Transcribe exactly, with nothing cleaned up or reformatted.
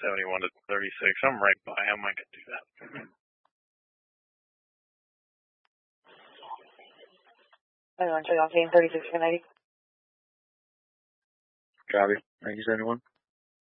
seventy-one to thirty-six. I'm right by him. I could do that. I want to check off game thirty-six for ninety. Copy. ninety seventy-one.